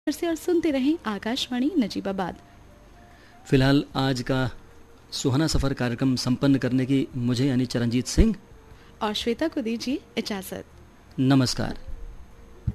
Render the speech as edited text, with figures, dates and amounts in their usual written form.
से और सुनते रहें आकाशवाणी नजीबाबाद। फिलहाल आज का सुहाना सफ़र कार्यक्रम संपन्न करने की मुझे यानी चरणजीत सिंह और श्वेता को दीजिए इजाज़त। नमस्कार।